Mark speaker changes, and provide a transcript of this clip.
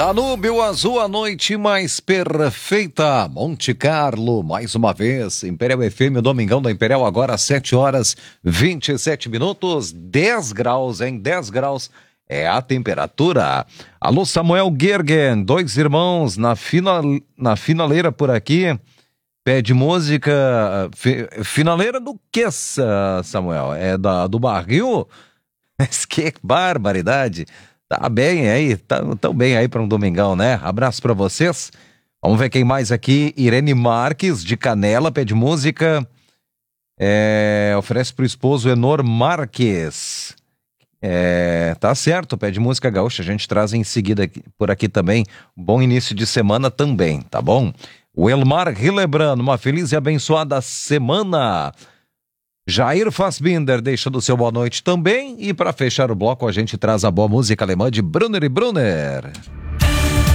Speaker 1: Danúbio Azul, a noite mais perfeita. Monte Carlo, mais uma vez. Imperial FM, o Domingão da Imperial, agora às 7h27. 10 graus, hein? 10 graus é a temperatura. Alô, Samuel Gergen, dois irmãos na finaleira por aqui. Pede música. Finaleira do que, Samuel? É do barril? Mas que barbaridade. Tá bem aí, tão bem aí para um domingão, né? Abraço para vocês. Vamos ver quem mais aqui. Irene Marques, de Canela, pede música. Oferece pro esposo Enor Marques. Tá certo, pede música gaúcha. A gente traz em seguida por aqui também. Bom início de semana também, tá bom? O Elmar Hillebrand, uma feliz e abençoada semana. Jair Fassbinder deixa do seu boa noite também. E para fechar o bloco, a gente traz a boa música alemã de Brunner e Brunner.